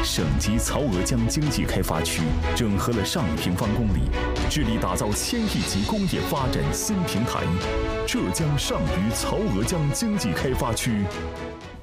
省级曹娥江经济开发区整合了上亿平方公里，致力打造1000亿级工业发展新平台。浙江上虞曹娥江经济开发区